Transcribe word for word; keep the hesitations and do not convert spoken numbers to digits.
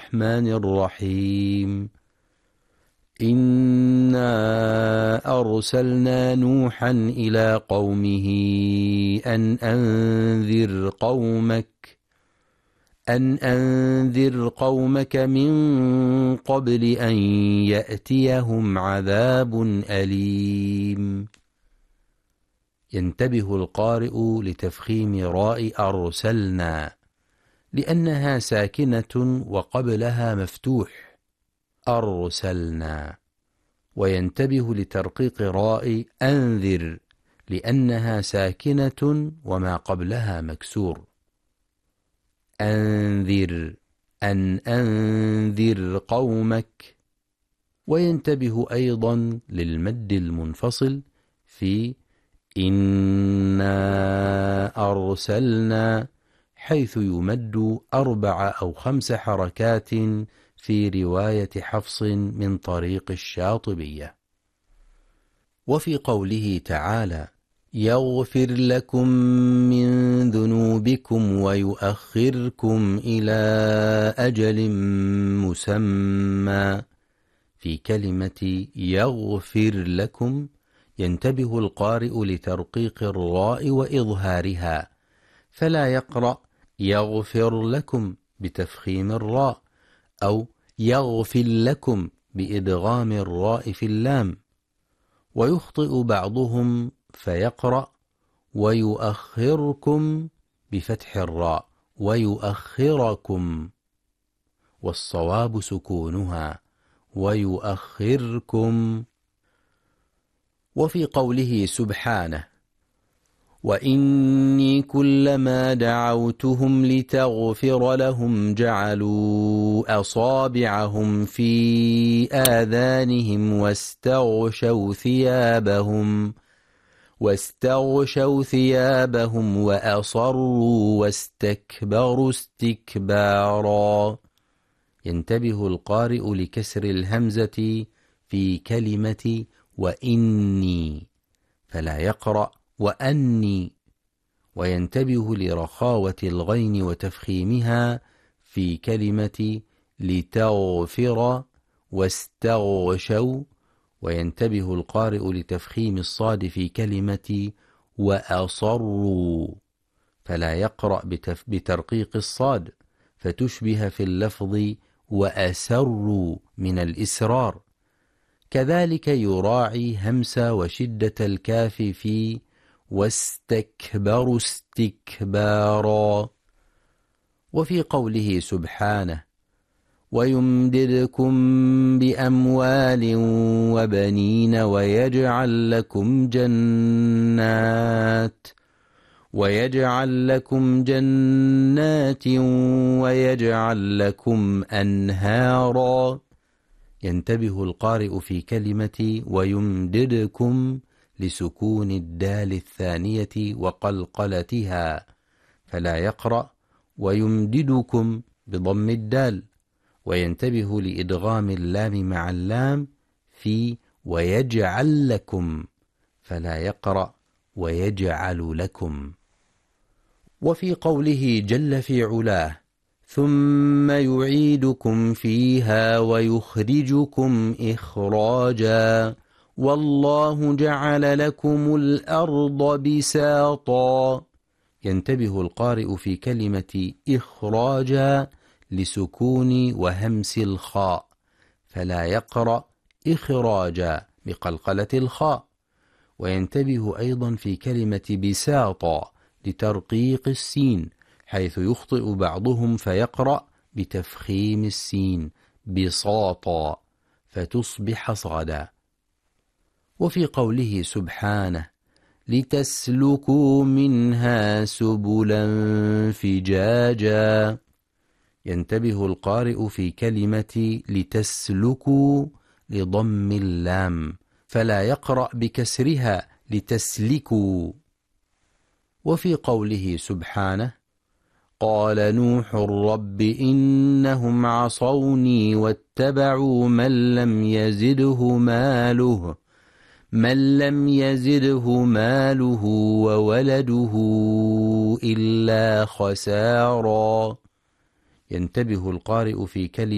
الرحمن الرحيم إنا أرسلنا نوحا إلى قومه أن أنذر قومك أن أنذر قومك من قبل أن يأتيهم عذاب أليم. ينتبه القارئ لتفخيم راء أرسلنا لأنها ساكنة وقبلها مفتوح أرسلنا، وينتبه لترقيق راء أنذر لأنها ساكنة وما قبلها مكسور. أنذر أن أنذر قومك. وينتبه أيضا للمد المنفصل في إنا أرسلنا، حيث يمد أربع أو خمس حركات في رواية حفص من طريق الشاطبية. وفي قوله تعالى يغفر لكم من ذنوبكم ويؤخركم إلى أجل مسمى، في كلمة يغفر لكم ينتبه القارئ لترقيق الراء وإظهارها، فلا يقرأ يغفر لكم بتفخيم الراء أو يغفر لكم بإدغام الراء في اللام. ويخطئ بعضهم فيقرأ ويؤخركم بفتح الراء ويؤخركم، والصواب سكونها ويؤخركم. وفي قوله سبحانه وإني كلما دعوتهم لتغفر لهم جعلوا أصابعهم في آذانهم واستغشوا ثيابهم واستغشوا ثيابهم وأصروا واستكبروا استكبارا. ينتبه القارئ لكسر الهمزة في كلمة وإني، فلا يقرأ وأني. وينتبه لرخاوة الغين وتفخيمها في كلمة لتغفر واستغشوا. وينتبه القارئ لتفخيم الصاد في كلمة وأصروا، فلا يقرأ بترقيق الصاد فتشبه في اللفظ وأسروا من الإسرار. كذلك يراعي همس وشدة الكاف في واستكبروا استكبارا. وفي قوله سبحانه ويمددكم بأموال وبنين ويجعل لكم جنات ويجعل لكم جنات ويجعل لكم أنهارا. ينتبه القارئ في كلمة ويمددكم لسكون الدال الثانية وقلقلتها، فلا يقرأ ويمددكم بضم الدال. وينتبه لإدغام اللام مع اللام في ويجعل لكم، فلا يقرأ ويجعل لكم. وفي قوله جل في علاه ثم يعيدكم فيها ويخرجكم إخراجا والله جعل لكم الأرض بساطا. ينتبه القارئ في كلمة إخراجا لسكون وهمس الخاء، فلا يقرأ إخراجا بقلقلة الخاء. وينتبه أيضا في كلمة بساطا لترقيق السين، حيث يخطئ بعضهم فيقرأ بتفخيم السين بساطا فتصبح صادا. وفي قوله سبحانه لتسلكوا منها سبلا فجاجا. ينتبه القارئ في كلمة لتسلكوا لضم اللام، فلا يقرأ بكسرها لتسلكوا. وفي قوله سبحانه قال نوح رب إنهم عصوني واتبعوا من لم يزده ماله من لم يزده ماله وولده إلا خسارا. ينتبه القارئ في كلمة